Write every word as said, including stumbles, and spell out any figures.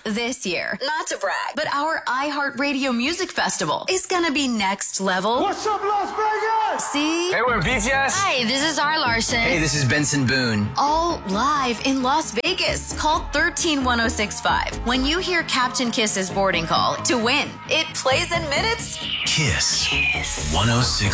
This year, not to brag, but our iHeartRadio Music Festival is gonna be next level. What's up, Las Vegas? See? Hey, we're B T S. Hi, this is R. Larson. Hey, this is Benson Boone. All live in Las Vegas. Call one three one oh six five when you hear Captain Kiss's boarding call to win. It plays in minutes. Kiss. Kiss. one oh six.